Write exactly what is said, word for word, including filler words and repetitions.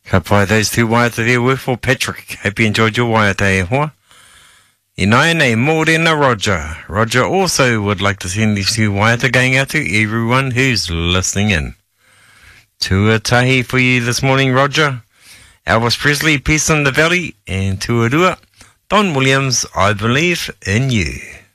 Ka pai those two waiata there were for Patrick. Hope you enjoyed your waiata e hoa. I nai nei, Morena Roger. Roger also would like to send these two waiata going out to everyone who's listening in. Tuatahi for you this morning, Roger. Elvis Presley, Peace in the Valley, and Tuarua, Don Williams, I Believe in You.